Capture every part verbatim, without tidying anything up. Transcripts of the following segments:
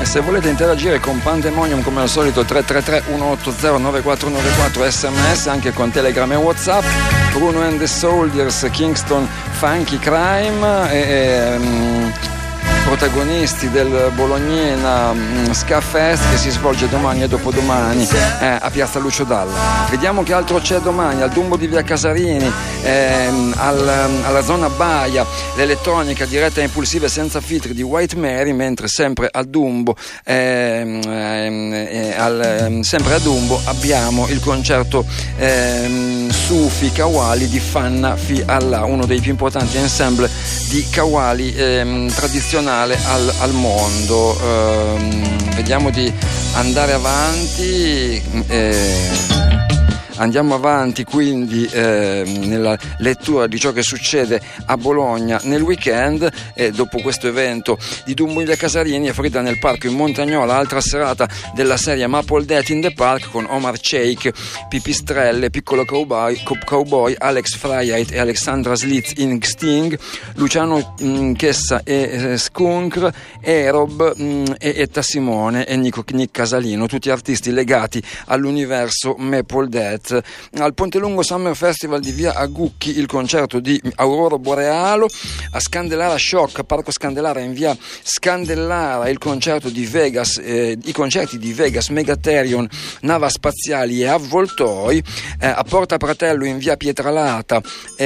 Se volete interagire con Pandemonium come al solito tre tre tre uno otto zero nove quattro nove quattro, sms anche con Telegram e WhatsApp. Bruno and the Soldiers, Kingston Funky Crime e, um, protagonisti del Bolognina um, Ska Fest che si svolge domani e dopodomani eh, a Piazza Lucio Dalla. Vediamo che altro c'è domani al Dumbo di Via Casarini, ehm, al, alla zona Baia, l'elettronica diretta e impulsiva e senza filtri di White Mary, mentre sempre al Dumbo ehm, ehm, al, sempre a Dumbo abbiamo il concerto ehm, Sufi Kawali di Fanna Fi Allah, uno dei più importanti ensemble di Kawali ehm, tradizionale al, al mondo. Ehm, vediamo di andare avanti. Eh, Andiamo avanti quindi eh, nella lettura di ciò che succede a Bologna nel weekend, e dopo questo evento di Dumbo in Via Casarini e Frida nel Parco in Montagnola, altra serata della serie Maple Death in the Park con Omar Sheikh, Pipistrelle, Piccolo Cowboy, Cowboy Alex Freiheit e Alexandra Slitz in Sting, Luciano mh, Chessa e eh, Skunk, Erob mh, e Etta Simone e Nico Nick Casalino, tutti artisti legati all'universo Maple Death. Al Pontelungo Summer Festival di Via Agucchi il concerto di Aurora Borealo, a Scandellara Shock, Parco Scandellara in Via Scandellara il concerto di Vegas, eh, i concerti di Vegas, Megatherion, Nava Spaziali e Avvoltoi, eh, a Porta Pratello in Via Pietralata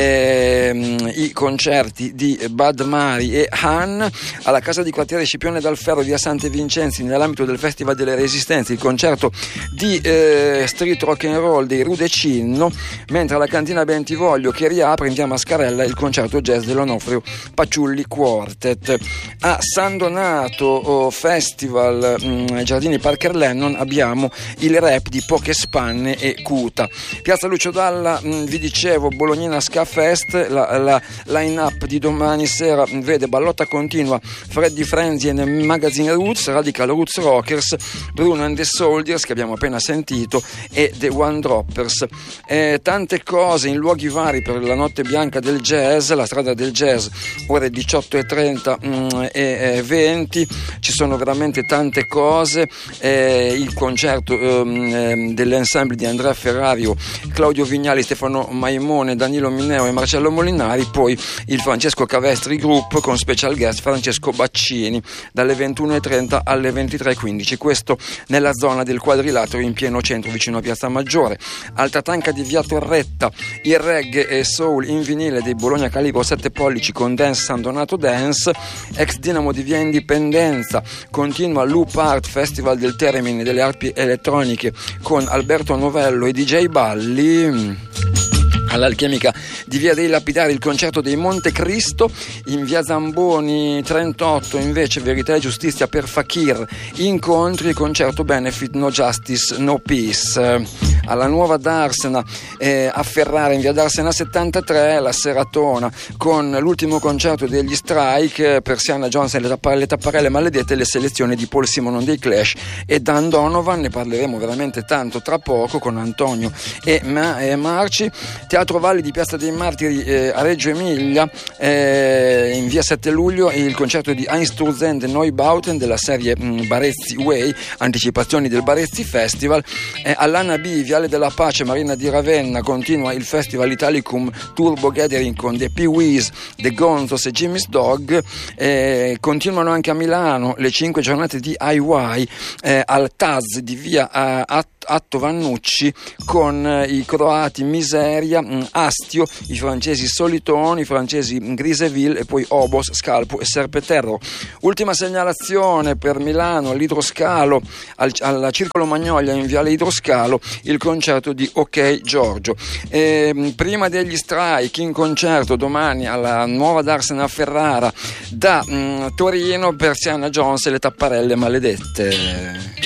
eh, i concerti di Bad Mari e Han, alla Casa di Quartiere Scipione Dal Ferro Via Sante Vincenzi nell'ambito del Festival delle Resistenze il concerto di eh, Street Rock and Roll dei Rudecinno, mentre alla Cantina Bentivoglio che riapre in Via Mascarella il concerto jazz dell'Onofrio Paciulli Quartet. A San Donato oh, Festival mh, Giardini Parker Lennon abbiamo il rap di Poche Spanne e Cuta. Piazza Lucio Dalla, mh, vi dicevo, Bolognina Ska Fest, la, la line-up di domani sera vede ballotta continua Freddy Frenzy e Magazine Roots, Radical Roots Rockers, Bruno and the Soldiers che abbiamo appena sentito e The One Droppers. Eh, tante cose in luoghi vari per la notte bianca del jazz, la strada del jazz, ore diciotto e trenta mh, e venti, ci sono veramente tante cose, eh, il concerto ehm, dell'ensemble di Andrea Ferrario, Claudio Vignali, Stefano Maimone, Danilo Mineo e Marcello Molinari, poi il Francesco Cavestri Group con special guest Francesco Baccini dalle ventuno e trenta alle ventitré e quindici, questo nella zona del Quadrilatero in pieno centro vicino a Piazza Maggiore. Alta Tanca di Via Torretta, il reggae e soul in vinile dei Bologna Calibro sette pollici con Dance San Donato Dance. Ex Dinamo di Via Indipendenza continua Loop Art Festival del Termine delle arti elettroniche con Alberto Novello e D J Balli. All'Alchemica di Via dei Lapidari il concerto dei Monte Cristo, in Via Zamboni trentotto invece Verità e Giustizia per Fakir, incontri e concerto benefit No Justice No Peace. Alla Nuova Darsena eh, a Ferrara in Via Darsena settantatré la seratona con l'ultimo concerto degli Strike, Persiana Johnson, le, tapp- le tapparelle maledette, le selezioni di Paul Simonon dei Clash e Dan Donovan. Ne parleremo veramente tanto tra poco con Antonio e, Ma- e Marci. Teatro Valli di Piazza dei Martiri eh, a Reggio Emilia eh, in Via sette luglio il concerto di Einstürzende Neubauten della serie mh, Barezzi Way, anticipazioni del Barezzi Festival. eh, all'Anna B Viale della Pace Marina di Ravenna continua il Festival Italicum Turbo Gathering con The Pee-wees, The Gonzos e Jimmy's Dog. eh, continuano anche a Milano le cinque giornate di I Y eh, al Taz di Via eh, Att- Atto Vannucci con eh, i croati Miseria, mh, Astio, i francesi Solitoni, i francesi Griseville e poi Obos, Scalpo e Serpeterro. Ultima segnalazione per Milano, l'Idroscalo al, al Circolo Magnolia in Viale Idroscalo il concerto di Ok Giorgio. E, prima degli Strike in concerto domani alla Nuova Darsena a Ferrara da mh, Torino Persiana Jones e le tapparelle maledette.